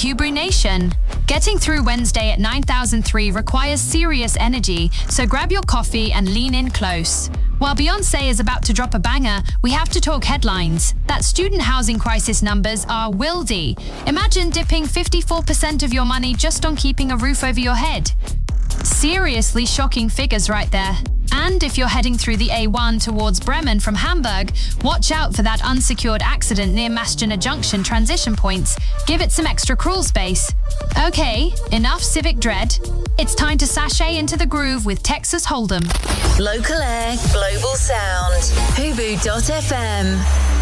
Hubru Nation. Getting through Wednesday at 9003 requires serious energy, so grab your coffee and lean in close. While Beyoncé is about to drop a banger, we have to talk headlines. That student housing crisis numbers are wildy. Imagine dipping 54% of your money just on keeping a roof over your head. Seriously shocking figures right there. And if you're heading through the A1 towards Bremen from Hamburg, watch out for that unsecured accident near Maschiner Junction transition points. Give it some extra crawl space. Okay, enough civic dread. It's time to sashay into the groove with Texas Hold'em. Local air, global sound. Hubu.fm.